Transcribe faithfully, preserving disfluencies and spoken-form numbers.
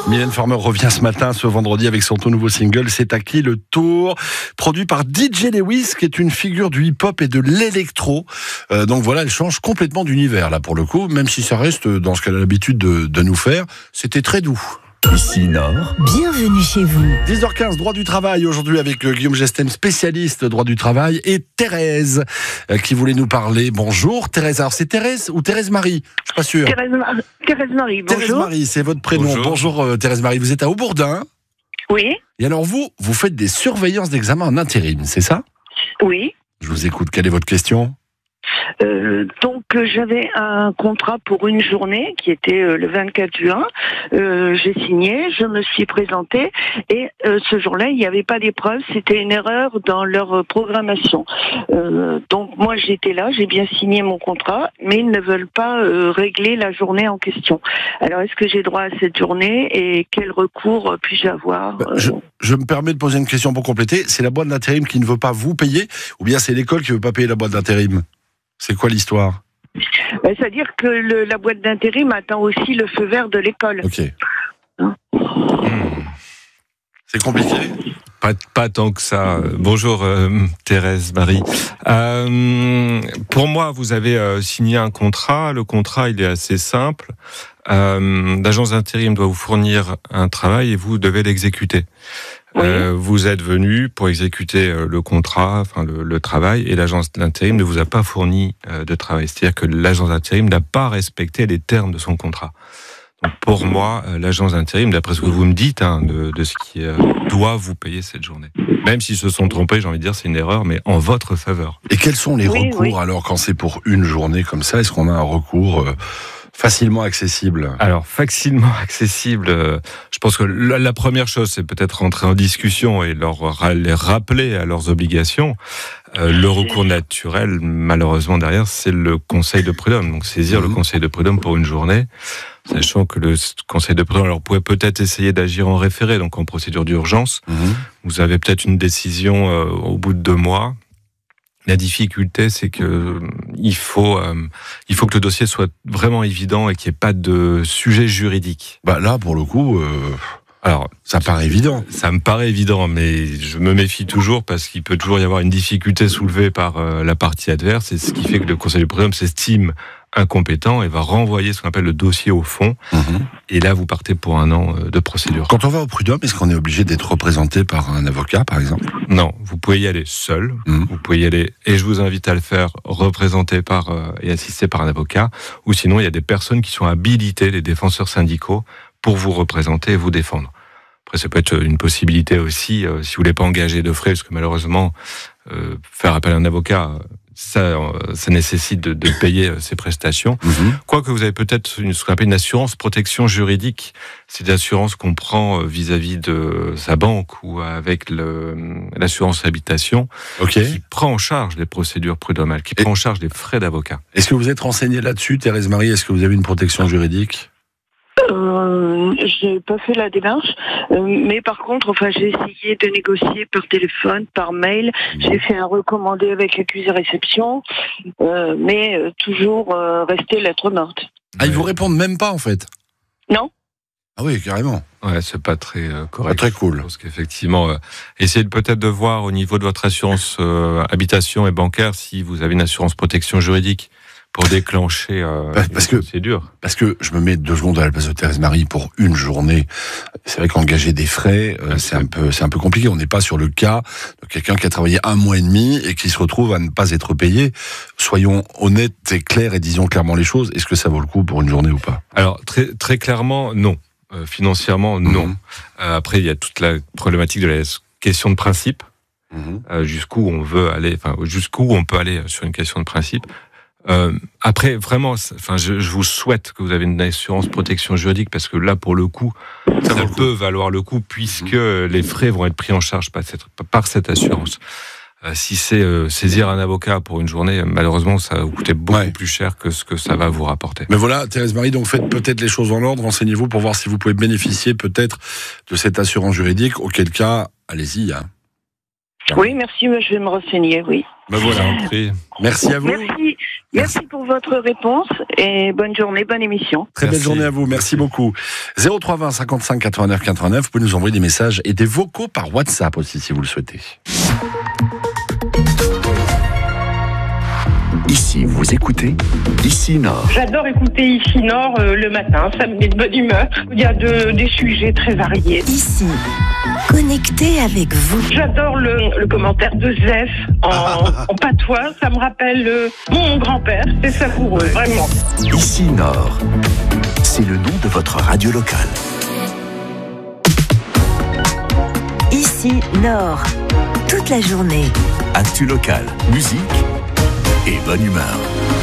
Mylène Farmer revient ce matin, ce vendredi, avec son tout nouveau single, C'est à qui le tour, produit par D J Lewis, qui est une figure du hip-hop et de l'électro. Euh, donc voilà, elle change complètement d'univers, là, pour le coup, même si ça reste dans ce qu'elle a l'habitude de, de nous faire. C'était très doux. Ici Nord. Bienvenue chez vous. dix heures quinze, droit du travail, aujourd'hui avec euh, Guillaume Gestem, spécialiste droit du travail, et Thérèse, euh, qui voulait nous parler. Bonjour Thérèse, alors c'est Thérèse ou Thérèse Marie? Je suis pas sûr. Thérèse, Mar- Thérèse Marie, bonjour. Thérèse Marie, c'est votre prénom. Bonjour, bonjour euh, Thérèse Marie, vous êtes à Aubourdin. Oui. Et alors vous, vous faites des surveillances d'examen en intérim, c'est ça? Oui. Je vous écoute, quelle est votre question? Euh, donc euh, j'avais un contrat pour une journée qui était euh, le vingt-quatre juin. Euh, j'ai signé, je me suis présentée et euh, ce jour-là il n'y avait pas d'épreuve, c'était une erreur dans leur euh, programmation. Euh, donc moi j'étais là, j'ai bien signé mon contrat, mais ils ne veulent pas euh, régler la journée en question. Alors est-ce que j'ai droit à cette journée et quel recours euh, puis-je avoir? bah, je, je me permets de poser une question pour compléter. C'est la boîte d'intérim qui ne veut pas vous payer, ou bien c'est l'école qui ne veut pas payer la boîte d'intérim? C'est quoi l'histoire? Ben, c'est-à-dire que le, la boîte d'intérim attend aussi le feu vert de l'école. Ok. Hein Mmh. C'est compliqué? Pas, pas tant que ça. Bonjour euh, Thérèse Marie. Euh, pour moi, vous avez euh, signé un contrat. Le contrat, il est assez simple. Euh, l'agence d'intérim doit vous fournir un travail et vous devez l'exécuter. Oui. Euh, vous êtes venu pour exécuter euh, le contrat, enfin le, le travail, et l'agence d'intérim ne vous a pas fourni euh, de travail. C'est-à-dire que l'agence d'intérim n'a pas respecté les termes de son contrat. Donc pour moi, euh, l'agence d'intérim, d'après ce que vous me dites, hein, de, de ce qui euh, doit vous payer cette journée. Même s'ils se sont trompés, j'ai envie de dire, c'est une erreur, mais en votre faveur. Et quels sont les Oui, recours oui. alors quand c'est pour une journée comme ça? Est-ce qu'on a un recours euh, facilement accessible? Alors, facilement accessible, euh, je pense que la, la première chose, c'est peut-être rentrer en discussion et leur ra- les rappeler à leurs obligations. Euh, le recours naturel, malheureusement, derrière, c'est le conseil de prud'homme. Donc, saisir Mmh. le conseil de prud'homme pour une journée, sachant que le conseil de prud'homme, alors, pourrait peut-être essayer d'agir en référé, donc en procédure d'urgence. Mmh. Vous avez peut-être une décision euh, au bout de deux mois. La difficulté, c'est que il faut, euh, il faut que le dossier soit vraiment évident et qu'il n'y ait pas de sujet juridique. Bah là, pour le coup, euh, Alors, ça paraît évident. ça me paraît évident, mais je me méfie toujours parce qu'il peut toujours y avoir une difficulté soulevée par euh, la partie adverse, et ce qui fait que le conseil de prud'homme s'estime incompétent et va renvoyer ce qu'on appelle le dossier au fond. Mmh. Et là, vous partez pour un an euh, de procédure. Quand on va au prud'homme, est-ce qu'on est obligé d'être représenté par un avocat, par exemple? Non, vous pouvez y aller seul. Mmh. Vous pouvez y aller, et je vous invite à le faire, représenté par euh, et assisté par un avocat. Ou sinon, il y a des personnes qui sont habilitées, des défenseurs syndicaux, pour vous représenter et vous défendre. Après, ça peut être une possibilité aussi, euh, si vous voulez pas engager de frais, parce que malheureusement, euh, faire appel à un avocat, ça, euh, ça nécessite de, de payer euh, ses prestations. Mmh. Quoique vous avez peut-être une, ce qu'on appelle une assurance protection juridique. C'est des assurances qu'on prend euh, vis-à-vis de sa banque ou avec le, l'assurance habitation, Ok. qui prend en charge les procédures prud'homales, qui Et- prend en charge les frais d'avocat. Est-ce que vous êtes renseigné là-dessus, Thérèse Marie? Est-ce que vous avez une protection juridique? Euh, j'ai pas fait la démarche, euh, mais par contre, enfin, j'ai essayé de négocier par téléphone, par mail. J'ai fait un recommandé avec accusé réception, euh, mais euh, toujours euh, resté lettre morte. Ah, ils vous répondent même pas, en fait? Non. Ah oui, carrément. Ouais, c'est pas très euh, Pas correct. très cool. Parce qu'effectivement, euh, essayez de peut-être de voir au niveau de votre assurance euh, habitation et bancaire si vous avez une assurance protection juridique pour déclencher euh, Parce- parce que- une procédure. Parce que je me mets deux secondes à la place de Thérèse Marie pour une journée. C'est vrai qu'engager des frais, euh, c'est un peu, c'est un peu compliqué. On n'est pas sur le cas de quelqu'un qui a travaillé un mois et demi et qui se retrouve à ne pas être payé. Soyons honnêtes et clairs et disons clairement les choses. Est-ce que ça vaut le coup pour une journée ou pas? Alors très très clairement, non. Euh, financièrement, non. Mhm. Euh, après, il y a toute la problématique de la question de principe. Mmh. Euh, jusqu'où on veut aller, enfin jusqu'où on peut aller sur une question de principe. Euh, après, vraiment, enfin, je, je vous souhaite que vous avez une assurance protection juridique parce que là, pour le coup, ça, vaut le coup. peut valoir le coup puisque les frais vont être pris en charge par cette, par cette assurance. Euh, si c'est euh, saisir un avocat pour une journée, malheureusement, ça va vous coûter beaucoup Ouais. plus cher que ce que ça va vous rapporter. Mais voilà, Thérèse Marie, donc faites peut-être les choses en ordre. Renseignez-vous pour voir si vous pouvez bénéficier peut-être de cette assurance juridique. Auquel cas, allez-y. Hein. Oui, merci, mais je vais me renseigner, oui. Ben voilà. Et Merci à vous. Merci. Merci pour votre réponse et bonne journée, bonne émission. Très Merci. belle journée à vous, merci beaucoup. zéro trois vingt cinquante-cinq quatre-vingt-neuf quatre-vingt-neuf, vous pouvez nous envoyer des messages et des vocaux par WhatsApp aussi si vous le souhaitez. Ici, vous écoutez Ici Nord. J'adore écouter Ici Nord euh, le matin, ça me met de bonne humeur. Il y a de, des sujets très variés. Ici, connecté avec vous. J'adore le, le commentaire de Zef en, en patois, ça me rappelle euh, mon grand-père, c'est savoureux, vraiment. Ici Nord, c'est le nom de votre radio locale. Ici, Nord, toute la journée. Actu locale, musique et bonne humeur.